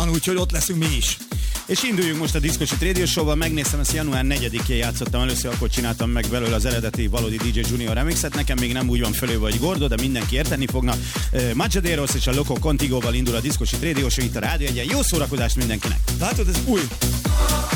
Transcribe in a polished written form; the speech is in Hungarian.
úgyhogy ott leszünk mi is. És induljunk most a Diszkosit Radio Show-val. Megnéztem, ezt január 4-én játszottam először, akkor csináltam meg belőle az eredeti valódi DJ Junior remixet. Nekem még nem úgy van fölő vagy Gordo, de mindenki érteni fogna. Machaderos és a Loco Contigoval indul a Diszkosit Radio Show itt a Rádió Egyen. Jó szórakozást mindenkinek! Látod, ez új.